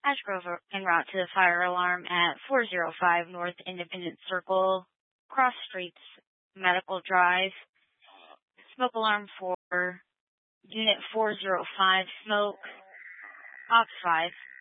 Ash Grove en route to the fire alarm at 405 North Independence Circle, Cross Streets, Medical Drive. Smoke alarm for Unit 405, smoke, Ops 5.